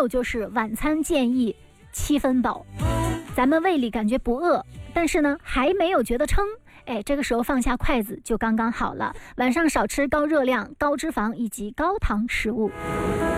有就是晚餐建议7分饱。咱们胃里感觉不饿，但是呢还没有觉得撑，这个时候放下筷子就刚刚好了。晚上少吃高热量、高脂肪以及高糖食物。